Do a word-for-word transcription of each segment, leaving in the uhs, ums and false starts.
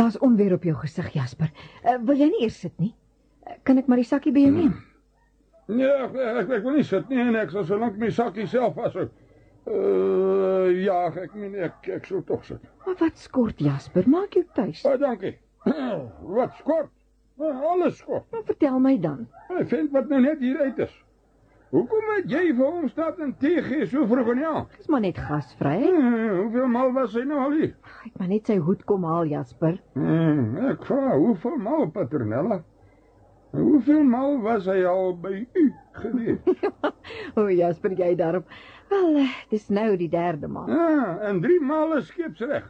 Daar's onweer op jou gesig, Jasper. Uh, wil jy nie eers sit nie? Uh, kan ek maar die sakkie by jou neem? Ja, ek, ek, ek wil nie sit nie en ek sal so lank my sakkie self vashou. Uh, ja, ek meen ek, ek sou toch sit. Maar wat skort, Jasper? Maak jou tuis. Ah, dankie. Wat skort? Uh, alles skort. Nou, vertel my dan. Hy vind wat nou net hier uit is. Hoekom het jy vir hom staat en thee gee so vroeg in die aand? Dis maar net gasvry. Hmm, hoeveel mal was hy nou al hier? Ek het maar net sy hoed kom haal, Jasper. Hmm, ek vraag, hoeveel mal, Paternella? Hoeveel mal was hy al by u gewees? O, Jasper, jy daarop. Wel, uh, dis nou die derde maal. Ja, en drie maal is skeepsreg.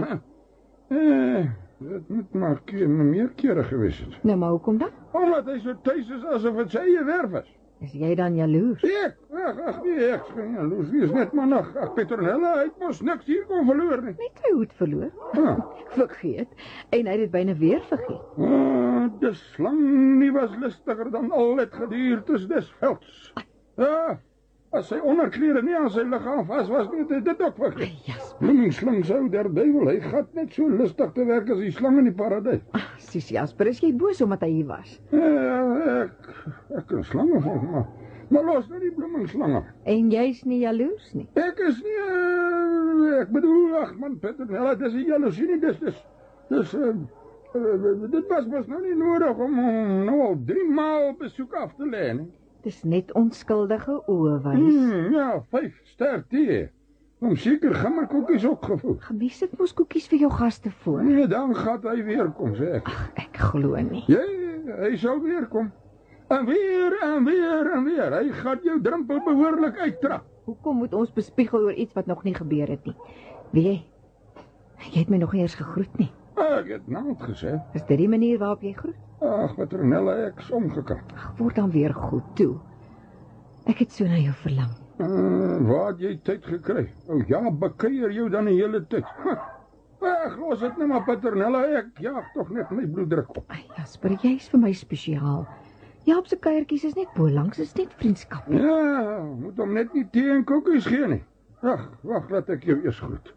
eh, dit moet maar keer, meer kere gewees het. Nou, maar hoekom dan? Omdat hy so thuis is asof het sy eie werf is. Is jy dan jaloers? Ek, ach, ach nee, ek is geen jaloers, nie is net maar nog. Ach, Petronella, hy het mos niks hier kon verloor nie. Net sy hoed verloor. Ah. Vergeet. En hy het dit byna weer vergeet. Ah, die slang nie was lustiger dan al het gediertes des velds. Ja, as sy onderklere nie aan sy lichaam vast was, nie, het dit ook vergeet. Jasper. Bloemingslang sou der duivel, hy gaat net so lustig te werk as die slang in die paradijs. Ach, sies Jasper, is jy boos omdat hy hier was? Ja, ek, ek kan slange van, maar, maar los nou die bloemingslange. En jy's nie jaloers nie? Ek is nie, uh, ek bedoel, ach man, Petronella, dis die jaloesie nie, dis, dis, dis, uh, uh, dit was was nou nie nodig om, om nou al drie maal besoek af te leen. Dis net onskuldige oë wys. Hmm, ja, vijf ster thee. Om seker gimmerkoekies opgevoed. Gemies het mos koekies vir jou gaste voor. Nee, dan gaat hy weer kom, sê ek. Ach, ek glo nie. Ja, hy sal weer kom. En weer, en weer, en weer. Hy gaat jou drempel behoorlik uittrap. Hoekom moet ons bespiegel oor iets wat nog nie gebeur het nie? Weet jy, jy het my nog nie eers gegroet nie. Ek het naald gesê. Is dit die manier waarop jy groet? Ach, Petronella, ek is omgekrap. Ach, word dan weer goed toe. Ek het so na jou verlang. Uh, waar het jy tyd gekry? O oh, ja, bekeier jou dan die hele tyd. Ach, los het nou maar, Petronella, ek jaag toch net my bloeddruk op. Ai, Jasper, jy is vir my spesiaal. Jaapse kuiertjies is net boelangs, is net vriendskap. Ja, moet hom net nie thee en koekies gee nie. Ach, wacht, laat ek jou eers groet.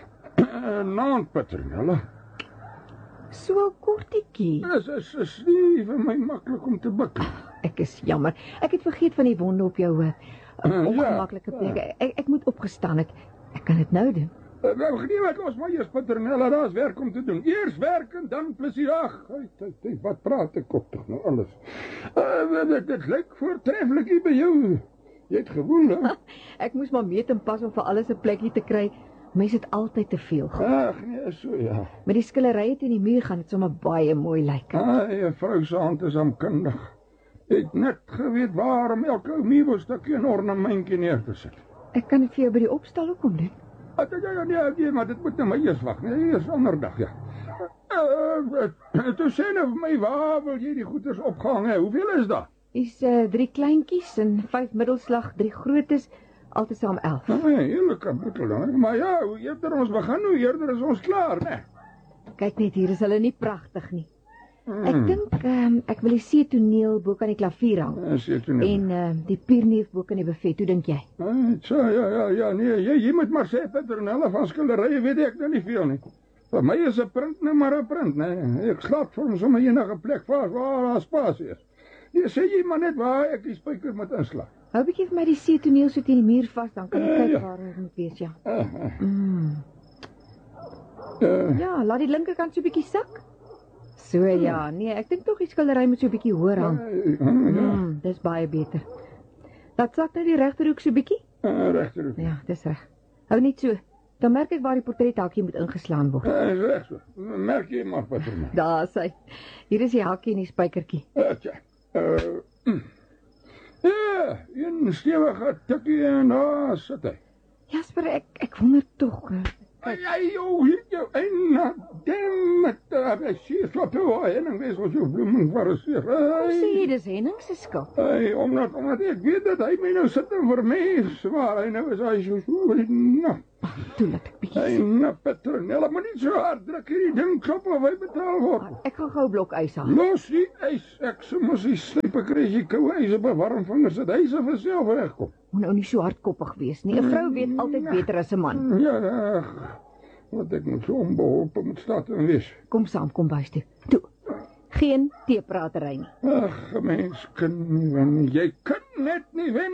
Naand, Petronella. So kortetjie. Dis is, is nie vir my maklik om te buk. Ek is jammer. Ek het vergeet van die wonde op jou uh, Uh, ongemaklike ja, plek. Ek, ek moet opgestaan. Ek, ek kan dit nou doen. Uh, nee, wat ons maar eers, Petronella, daar is werk om te doen. Eers werk en dan plezier. Ach, hey, hey, hey, wat praat ek op toch nou alles. Uh, dit, dit lyk voortreffelik hier by jou. Jy het gewoon, hè? Ek moes maar meet en pas om vir alles 'n plekkie te kry. Mens het altyd te veel. Ach, nee, so ja. Met die skillerye teen die muur gaan dit sommer baie mooi lyk. Ah, jy vrou se hand is amkundig. Jy het net geweet waar om elke meubelstukkie en ornamentjie neer te sit. Ek kan dit vir jou by die opstal ook kom doen. Ah, ja, ja, nee, nee, maar dit moet nou my eers wag. Nee, eers ander dag, ja. Uh, uh, toe sê nou vir my, waar wil jy die goeders opgehang hê? Hoeveel is dat? Is uh, drie kleintjies en vyf middelslag, drie grootes, altesaam elf. Ah, nee, heerlijke boetel dan. Maar ja, hoe eerder ons begin, hoe eerder is ons klaar, né? Kyk net, hier is hulle nie pragtig nie. Hmm. Ek dink um, ek wil die see-toneel bo kan die klavier hang. Ja, see-toneel. En uh, die pierneef bo kan die buffet. Hoe dink jy? Ah, so, ja, ja, ja, nee, jy, jy moet maar sê, Petronella, van skilderye weet ek nou nie veel nie. Vir my is 'n print nou maar 'n print, né? Ek slaap vir hom sommer enige plek vas waar daar spasie is. Jy sê jy maar net waar ek die spyker moet inslaan. Hou 'n bietjie vir my die see-toneel so teen die muur vas, dan kan ek Uh, kyk ja. waar dit moet wees, ja. Ah, ah, Mm. uh, Ja, laat die linkerkant so 'n bietjie sak. So ja, nee, ek dink tog die skildery moet so 'n bietjie hoër hang. uh, uh, ja, Mm, dis baie beter. Laat sak nou die regterhoek so 'n bietjie. uh, regterhoek. Ja, dis reg. Hou net so. Dan merk ek waar die portrethakkie moet ingeslaan word. Ja, is reg so. Merk jy maar, Petronella. Daar is hy. Hier is die hakkie en die spykertjie. Uh, tja, uh, mm. Ja, een stewige tikkie en daar sit hy. Jasper, ek ek wonder tog. uh, Jy, jou, jou, en damn it, ek sê so toe, en wees ons jou bloeming verseer. Hoe sê jy dis Henning se skuld? Hey, omdat, omdat ek weet dat hy my nou sit en vermees, maar hy nou is hy so so, nou. Toe laat ek bietjie. Hey, nou, Petronella, maar nie so hard druk hierdie ding klop of hy betaal word. Ek gaan gou 'n blok ys haal. Los die ys, ek so mos die slype kry as jy koue ys op 'n warm vingers, dat hy se vir self wegkom. Moet nou nie so hardkoppig wees nie. 'n Vrou weet altyd beter as 'n man. Ja, ach, Wat ek moet so onbeholpe met stad en wees. Kom saam, kom bys toe. Toe. Geen teepratery nie. Ag, mens kan nie wen nie. Jy kan net nie wen.